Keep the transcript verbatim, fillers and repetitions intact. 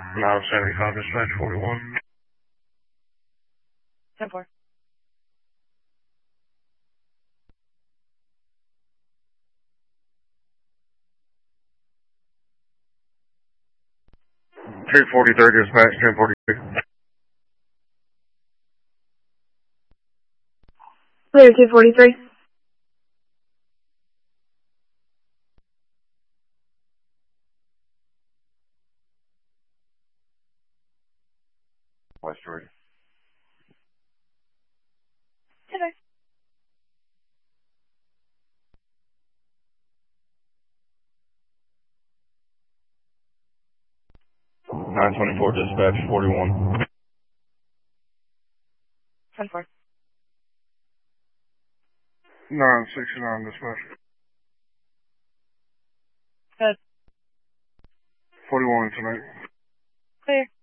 nine seventy-five, dispatch forty-one. ten four. two forty-three, dispatch ten forty-two. Clear two forty-three. West Georgia. Okay. nine twenty-four, dispatch forty-one. ten four. nine sixty-nine, dispatch. Good. forty-one tonight. Clear.